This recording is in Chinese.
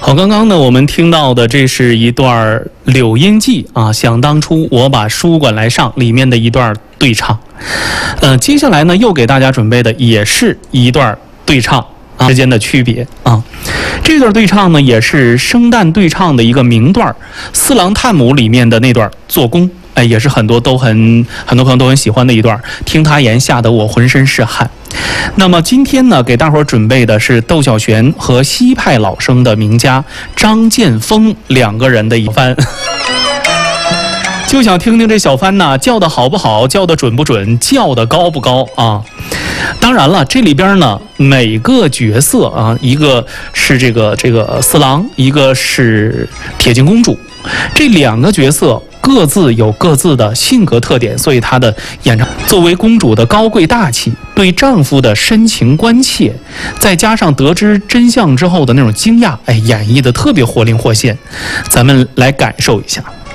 好，刚刚呢，我们听到的这是一段《柳荫记》啊，想当初我把书馆来上里面的一段对唱。接下来呢，又给大家准备的也是一段对唱之间的区别啊。这段对唱呢，也是生旦对唱的一个名段，《四郎探母》里面的那段做工。也是很多朋友都很喜欢的一段，听他言吓得我浑身是汗。那么今天呢，给大伙儿准备的是窦小璇和西派老生的名家张建峰两个人的一番。就想听听这小番呢，叫的好不好，叫的准不准，叫的高不高啊？当然了，这里边呢，每个角色啊，一个是这个四郎，一个是铁镜公主，这两个角色各自有各自的性格特点，所以她的演唱作为公主的高贵大气，对丈夫的深情关切，再加上得知真相之后的那种惊讶，演绎的特别活灵活现，咱们来感受一下。